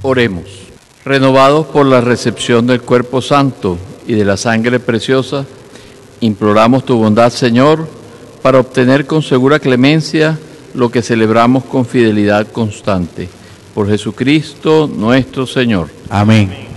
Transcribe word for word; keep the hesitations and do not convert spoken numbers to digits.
Oremos. Renovados por la recepción del cuerpo santo y de la sangre preciosa, imploramos tu bondad, Señor, para obtener con segura clemencia lo que celebramos con fidelidad constante. Por Jesucristo nuestro Señor. Amén.